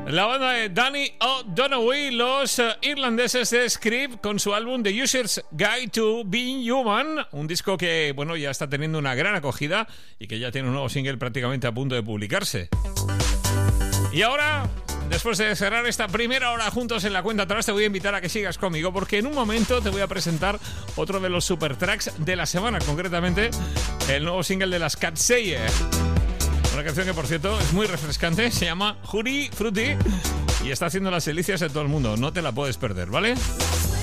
La banda de Danny O'Donoghue, los irlandeses de Script, con su álbum The User's Guide to Being Human, un disco que, bueno, ya está teniendo una gran acogida y que ya tiene un nuevo single prácticamente a punto de publicarse. Y ahora, después de cerrar esta primera hora juntos en la cuenta atrás, te voy a invitar a que sigas conmigo, porque en un momento te voy a presentar otro de los super tracks de la semana, concretamente el nuevo single de las Katseye. Una canción que, por cierto, es muy refrescante, se llama Jury Fruity y está haciendo las delicias de todo el mundo. No te la puedes perder, ¿vale?